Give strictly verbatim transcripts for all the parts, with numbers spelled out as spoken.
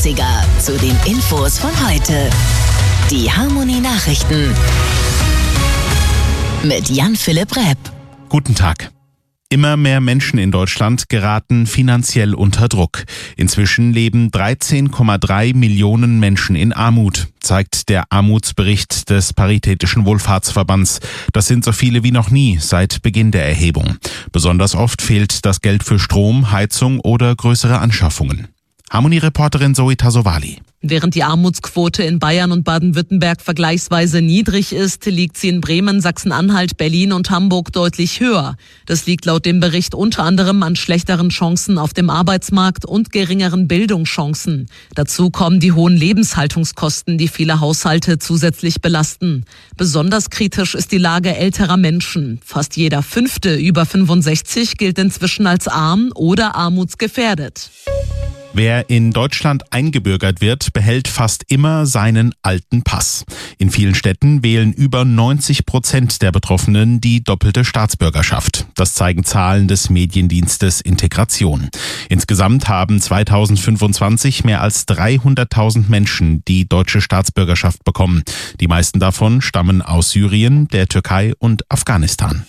achtziger zu den Infos von heute. Die Harmony Nachrichten mit Jan-Philipp Repp. Guten Tag. Immer mehr Menschen in Deutschland geraten finanziell unter Druck. Inzwischen leben dreizehn Komma drei Millionen Menschen in Armut, zeigt der Armutsbericht des Paritätischen Wohlfahrtsverbands. Das sind so viele wie noch nie seit Beginn der Erhebung. Besonders oft fehlt das Geld für Strom, Heizung oder größere Anschaffungen. Harmony-Reporterin Zoe Tasovali. Während die Armutsquote in Bayern und Baden-Württemberg vergleichsweise niedrig ist, liegt sie in Bremen, Sachsen-Anhalt, Berlin und Hamburg deutlich höher. Das liegt laut dem Bericht unter anderem an schlechteren Chancen auf dem Arbeitsmarkt und geringeren Bildungschancen. Dazu kommen die hohen Lebenshaltungskosten, die viele Haushalte zusätzlich belasten. Besonders kritisch ist die Lage älterer Menschen. Fast jeder Fünfte über fünfundsechzig gilt inzwischen als arm oder armutsgefährdet. Wer in Deutschland eingebürgert wird, behält fast immer seinen alten Pass. In vielen Städten wählen über neunzig Prozent der Betroffenen die doppelte Staatsbürgerschaft. Das zeigen Zahlen des Mediendienstes Integration. Insgesamt haben zweitausendfünfundzwanzig mehr als dreihunderttausend Menschen die deutsche Staatsbürgerschaft bekommen. Die meisten davon stammen aus Syrien, der Türkei und Afghanistan.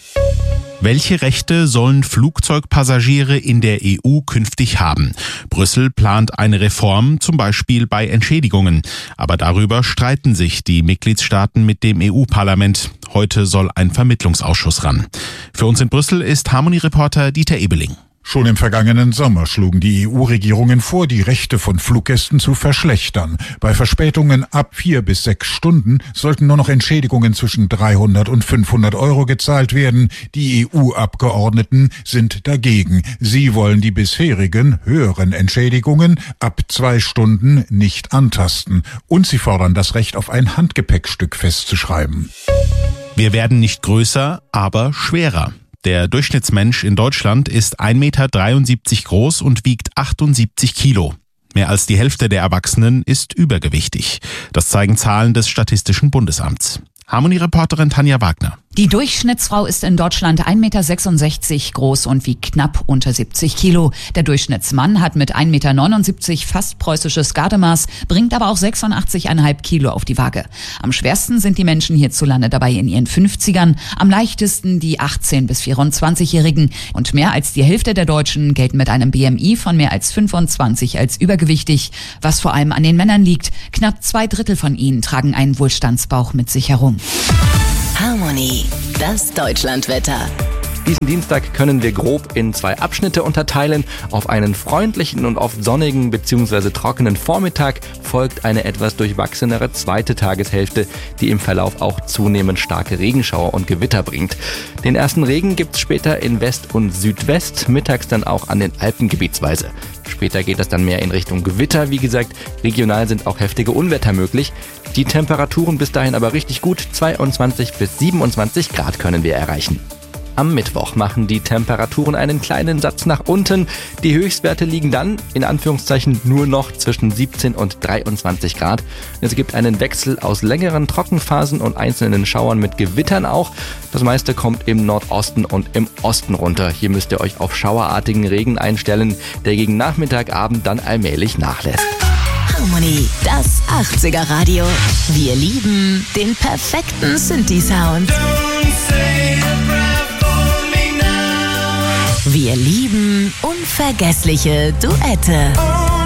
Welche Rechte sollen Flugzeugpassagiere in der E U künftig haben? Brüssel plant eine Reform, zum Beispiel bei Entschädigungen. Aber darüber streiten sich die Mitgliedstaaten mit dem E U-Parlament. Heute soll ein Vermittlungsausschuss ran. Für uns in Brüssel ist Harmony-Reporter Dieter Ebeling. Schon im vergangenen Sommer schlugen die E U-Regierungen vor, die Rechte von Fluggästen zu verschlechtern. Bei Verspätungen ab vier bis sechs Stunden sollten nur noch Entschädigungen zwischen dreihundert und fünfhundert Euro gezahlt werden. Die E U-Abgeordneten sind dagegen. Sie wollen die bisherigen höheren Entschädigungen ab zwei Stunden nicht antasten. Und sie fordern das Recht auf ein Handgepäckstück festzuschreiben. Wir werden nicht größer, aber schwerer. Der Durchschnittsmensch in Deutschland ist ein Meter dreiundsiebzig groß und wiegt achtundsiebzig Kilo. Mehr als die Hälfte der Erwachsenen ist übergewichtig. Das zeigen Zahlen des Statistischen Bundesamts. Harmony-Reporterin Tanja Wagner. Die Durchschnittsfrau ist in Deutschland ein Meter sechsundsechzig groß und wiegt knapp unter siebzig Kilo. Der Durchschnittsmann hat mit ein Meter neunundsiebzig fast preußisches Gardemaß, bringt aber auch sechsundachtzig Komma fünf Kilo auf die Waage. Am schwersten sind die Menschen hierzulande dabei in ihren fünfzigern, am leichtesten die achtzehn- bis vierundzwanzigjährigen. Und mehr als die Hälfte der Deutschen gelten mit einem B M I von mehr als fünfundzwanzig als übergewichtig, was vor allem an den Männern liegt. Knapp zwei Drittel von ihnen tragen einen Wohlstandsbauch mit sich herum. Harmony, das Deutschlandwetter. Diesen Dienstag können wir grob in zwei Abschnitte unterteilen. Auf einen freundlichen und oft sonnigen bzw. trockenen Vormittag folgt eine etwas durchwachsenere zweite Tageshälfte, die im Verlauf auch zunehmend starke Regenschauer und Gewitter bringt. Den ersten Regen gibt's später in West und Südwest, mittags dann auch an den Alpen gebietsweise. Später geht es dann mehr in Richtung Gewitter. Wie gesagt, regional sind auch heftige Unwetter möglich. Die Temperaturen bis dahin aber richtig gut. zweiundzwanzig bis siebenundzwanzig Grad können wir erreichen. Am Mittwoch machen die Temperaturen einen kleinen Satz nach unten. Die Höchstwerte liegen dann, in Anführungszeichen, nur noch zwischen siebzehn und dreiundzwanzig Grad. Es gibt einen Wechsel aus längeren Trockenphasen und einzelnen Schauern mit Gewittern auch. Das meiste kommt im Nordosten und im Osten runter. Hier müsst ihr euch auf schauerartigen Regen einstellen, der gegen Nachmittag, Abend dann allmählich nachlässt. Harmony, das achtziger-Radio. Wir lieben den perfekten Synthi-Sound. Wir lieben unvergessliche Duette.